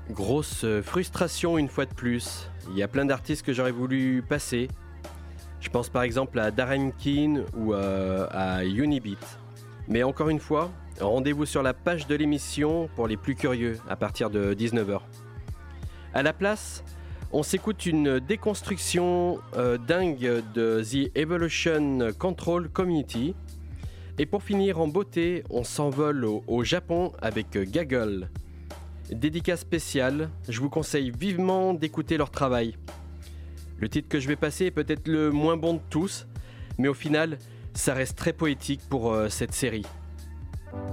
Grosse frustration une fois de plus. Il y a plein d'artistes que j'aurais voulu passer. Je pense par exemple à Darren Keane ou à Unibeat. Mais encore une fois, rendez-vous sur la page de l'émission pour les plus curieux à partir de 19h. À la place, on s'écoute une déconstruction dingue de The Evolution Control Community. Et pour finir en beauté, on s'envole au Japon avec Gaggle. Dédicace spéciale, je vous conseille vivement d'écouter leur travail. Le titre que je vais passer est peut-être le moins bon de tous, mais au final, ça reste très poétique pour cette série.